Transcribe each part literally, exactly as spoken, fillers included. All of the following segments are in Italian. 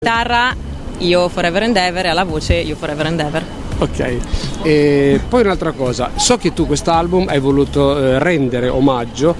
Chitarra io Forever and Ever e alla voce io Forever and Ever. Ok, e poi un'altra cosa, so che tu quest'album hai voluto eh, rendere omaggio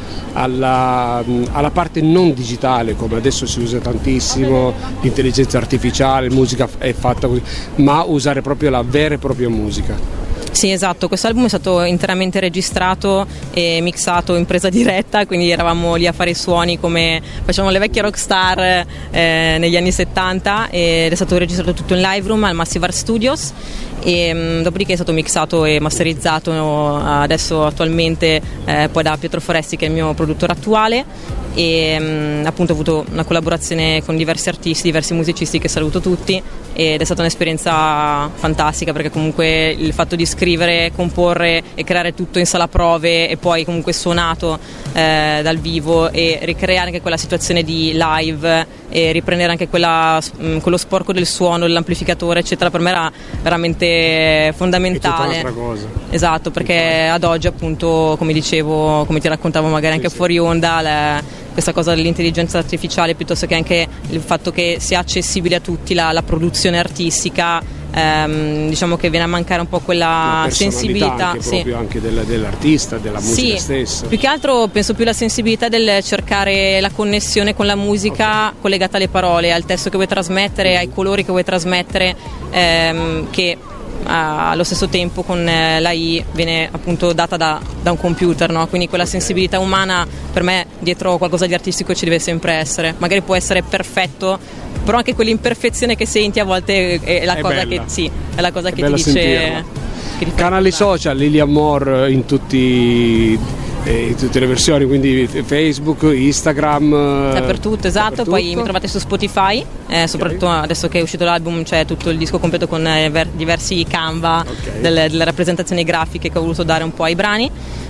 alla, alla parte non digitale, come adesso si usa tantissimo, l'intelligenza artificiale, musica è fatta così, ma usare proprio la vera e propria musica. Sì, esatto, questo album è stato interamente registrato e mixato in presa diretta, quindi eravamo lì a fare i suoni come facevano le vecchie rockstar eh, negli anni settanta, ed è stato registrato tutto in live room al Massive Art Studios e mh, dopodiché è stato mixato e masterizzato adesso attualmente eh, poi da Pietro Foresti, che è il mio produttore attuale, e mh, appunto ho avuto una collaborazione con diversi artisti, diversi musicisti che saluto tutti, ed è stata un'esperienza fantastica, perché comunque il fatto di scrivere, comporre e creare tutto in sala prove e poi comunque suonato eh, dal vivo e ricreare anche quella situazione di live e riprendere anche quella, mh, quello sporco del suono, dell'amplificatore eccetera, per me era veramente fondamentale. È tutta un'altra cosa. Esatto, perché ad oggi appunto, come dicevo, come ti raccontavo magari anche sì, fuori onda, le, questa cosa dell'intelligenza artificiale, piuttosto che anche il fatto che sia accessibile a tutti la, la produzione artistica, ehm, diciamo che viene a mancare un po' quella sensibilità anche, sì. proprio anche del, dell'artista, della musica sì, stessa. Più che altro penso più la sensibilità del cercare la connessione con la musica, okay, collegata alle parole, al testo che vuoi trasmettere, ai colori che vuoi trasmettere, ehm, che allo stesso tempo con l'A I viene appunto data da, da un computer, no? Quindi quella sensibilità umana, per me dietro qualcosa di artistico ci deve sempre essere. Magari può essere perfetto, però anche quell'imperfezione che senti a volte è la è cosa bella. che sì, è la cosa è che ti dice che ti canali social Lilian More in tutti eh, in tutte le versioni, quindi Facebook, Instagram, dappertutto, esatto, dappertutto. Poi mi trovate su Spotify, eh, soprattutto okay, adesso che è uscito l'album c'è tutto il disco completo con eh, ver- diversi canva, okay, delle, delle rappresentazioni grafiche che ho voluto dare un po' ai brani.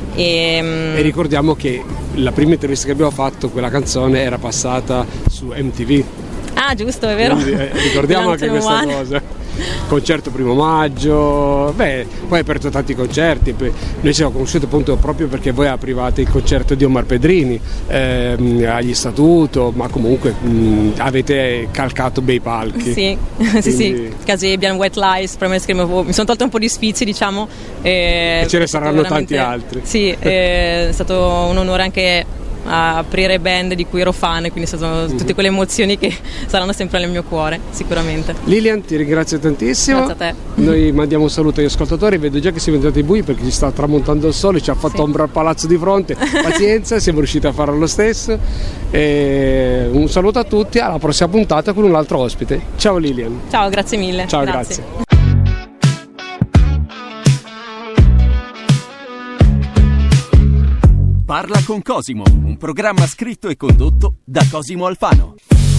E, e ricordiamo che la prima intervista che abbiamo fatto, quella canzone era passata su M T V. Ah, giusto, è vero. Quindi, eh, ricordiamo anche questa umano. cosa. Concerto primo maggio, beh, poi hai aperto tanti concerti. Noi ci siamo conosciuti appunto proprio perché voi aprivate il concerto di Omar Pedrini ehm, agli Statuto, ma comunque mh, avete calcato bei palchi. Sì, quindi... sì, sì, Casebian, White Lies, per me scrivo, mi sono tolto un po' di sfizi, diciamo. E, e ce ne saranno veramente... tanti altri. Sì, è stato un onore anche a aprire band di cui ero fan, quindi sono mm-hmm. tutte quelle emozioni che saranno sempre nel mio cuore, sicuramente. Lilian, ti ringrazio tantissimo. Grazie a te. Noi mandiamo un saluto agli ascoltatori, vedo già che si diventati i bui perché ci sta tramontando il sole, ci ha fatto sì. ombra al palazzo di fronte, pazienza, siamo riusciti a farlo lo stesso. E un saluto a tutti, alla prossima puntata con un altro ospite. Ciao Lilian. Ciao, grazie mille. Ciao, grazie. grazie. Parla con Cosimo, un programma scritto e condotto da Cosimo Alfano.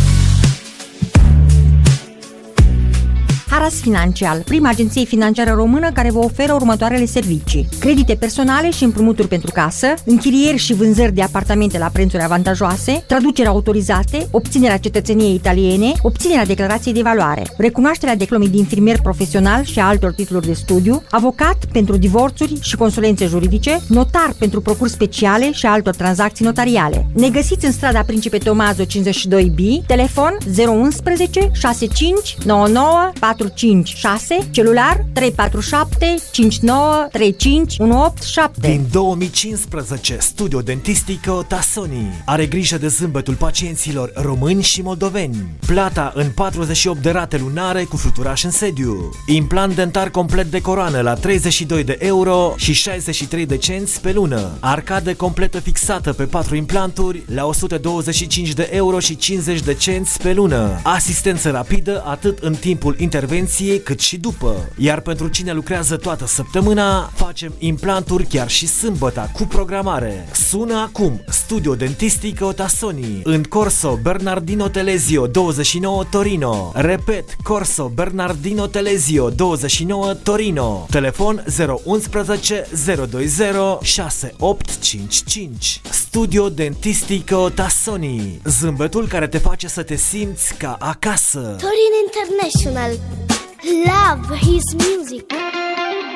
Haras Financial, prima agenție financiară română care vă oferă următoarele servicii: credite personale și împrumuturi pentru casă, închirieri și vânzări de apartamente la prețuri avantajoase, traduceri autorizate, obținerea cetățeniei italiene, obținerea declarației de valoare, recunoașterea diplomei de infirmier profesional și a altor titluri de studiu, avocat pentru divorțuri și consulențe juridice, notar pentru procuri speciale și altor tranzacții notariale. Ne găsiți în strada Principe Tomazo cincizeci și doi B, telefon zero unu unu șase cinci nouă nouă patru cinci șase, celular trei patru șapte cinci nouă trei cinci unu opt șapte. Din două mii cincisprezece, Studio Dentistico Tassoni are grijă de zâmbetul pacienților români și moldoveni. Plata în patruzeci și opt de rate lunare cu fluturaș în sediu. Implant dentar complet de coroană la treizeci și doi de euro și șaizeci și trei de cenți pe lună. Arcadă completă fixată pe patru implanturi la o sută douăzeci și cinci de euro și cincizeci de cenți pe lună. Asistență rapidă atât în timpul intervenției cât și după. Iar pentru cine lucrează toată săptămâna, facem implanturi chiar și sâmbăta cu programare. Sună acum Studio Dentistico Tassoni în Corso Bernardino Telesio douăzeci și nouă Torino. Repet, Corso Bernardino Telesio douăzeci și nouă Torino. Telefon zero unu unu zero doi zero șase opt cinci cinci. Studio Dentistico Tassoni. Zâmbetul care te face să te simți ca acasă. Torin International. Love his music.